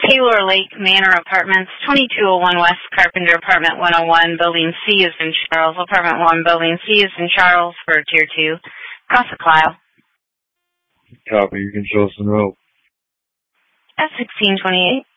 Taylor Lake Manor Apartments, 2201 West Carpenter, Apartment 101, Building C is in Charles, Apartment 1, Building C is in Charles for Tier 2. Cross the Clio. Copy, you can show us some help. F1628.